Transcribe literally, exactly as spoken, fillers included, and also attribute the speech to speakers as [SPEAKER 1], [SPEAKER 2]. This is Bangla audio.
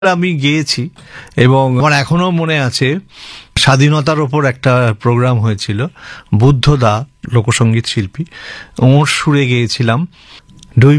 [SPEAKER 1] আমি গেয়েছি এবং আমার এখনো মনে আছে স্বাধীনতার ওপর একটা প্রোগ্রাম হয়েছিল, বুদ্ধদা লোকসঙ্গীত শিল্পী, ওর সুরে গেয়েছিলাম